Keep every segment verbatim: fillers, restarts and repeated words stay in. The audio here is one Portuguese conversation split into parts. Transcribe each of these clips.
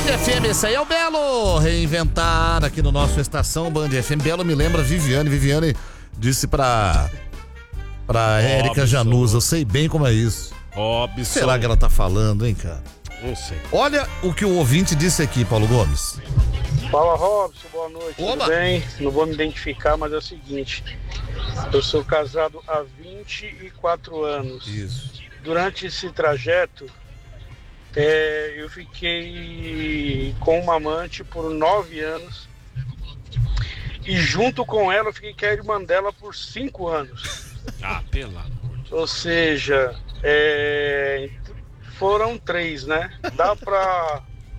F M, esse aí é o Belo, reinventar aqui no nosso Estação Band F M. Belo me lembra Viviane, Viviane disse pra, pra Érica Januza, eu sei bem como é isso. Robson. Será que ela tá falando, hein, cara? Não sei. Olha o que o ouvinte disse aqui, Paulo Gomes. Fala, Robson, boa noite, Oba. tudo bem? Não vou me identificar, mas é o seguinte, eu sou casado há vinte e quatro anos. Isso. Durante esse trajeto, é, eu fiquei com uma amante por nove anos e junto com ela eu fiquei com a irmã dela por cinco anos. Ah, pelo amor de Deus. Ou seja, é, foram três, né? Dá pra,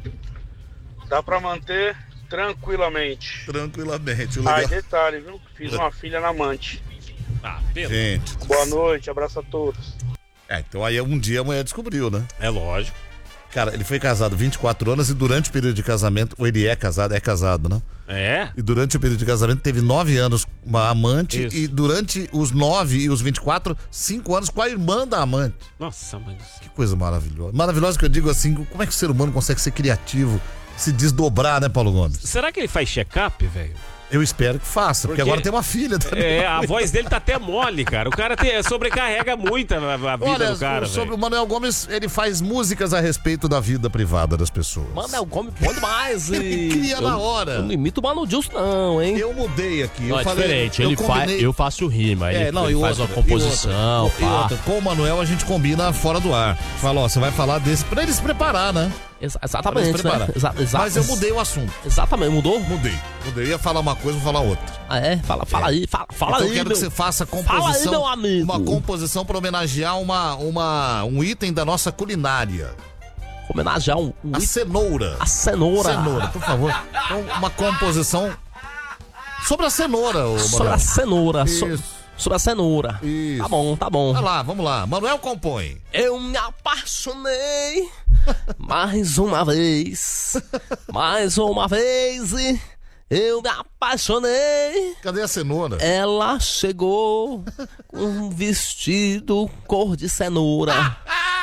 dá pra manter tranquilamente. Tranquilamente. O legal... Ah, detalhe, viu? Fiz uma filha na amante. Ah, pelo Gente. Boa noite, abraço a todos. É, então aí um dia a mulher descobriu, né? É lógico. Cara, ele foi casado vinte e quatro anos e durante o período de casamento, ou ele é casado, é casado, né? É? E durante o período de casamento teve nove anos uma amante. Isso. E durante os nove e os vinte e quatro, cinco anos com a irmã da amante. Nossa, mas... Que coisa maravilhosa. Maravilhosa que eu digo assim, como é que o ser humano consegue ser criativo, se desdobrar, né, Paulo Gomes? Será que ele faz check-up, velho? Eu espero que faça, porque, Porque- agora tem uma filha também. É, a voz dele tá até mole, cara. O cara tem, sobrecarrega muito a, a vida Olha, do cara, sobre velho. o Manuel Gomes, ele faz músicas a respeito da vida privada das pessoas. Manuel Gomes bom demais. Ele E... cria na eu, hora. Eu não imito o Mano Dilson, não, hein? Eu mudei aqui. Não, eu é falei, diferente. eu Ele faz, combinei- eu faço rima. Ele, É, não, ele e faz outra, uma composição. e outra, e pá. outra, com o Manuel a gente combina fora do ar. Fala, ó, você vai falar desse pra ele se preparar, né? Exa- Pra ele se exatamente, preparar. né? Exa exa Mas eu mudei o assunto. Exatamente, mudou? Mudei. Mudei. Eu ia falar uma coisa, vou falar outra. Ah, é? Fala, fala aí, fala, fala então aí, eu quero meu. que você faça a Fala composição. aí, meu amigo. Uma composição pra homenagear uma, uma, um item da nossa culinária. Homenagear um, um A item- cenoura. a cenoura. Cenoura, por favor. Então, uma composição sobre a cenoura, ô Sobre Manuel. a cenoura. so- Isso. sobre a cenoura. Isso. Tá bom, tá bom. Vai lá, vamos lá. Manuel compõe. Eu me apaixonei mais uma vez, mais uma vez, e eu me apaixonei. Cadê a cenoura? Ela chegou com um vestido cor de cenoura.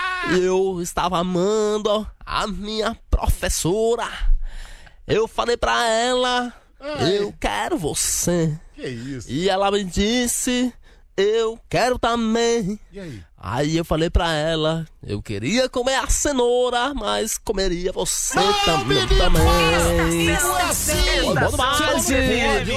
Eu estava amando a minha professora. Eu falei pra ela, eu quero você. Que isso? E ela me disse, eu quero também. E aí? Aí eu falei pra ela, eu queria comer a cenoura, mas comeria você tam também. Assim, Bom demais, gente.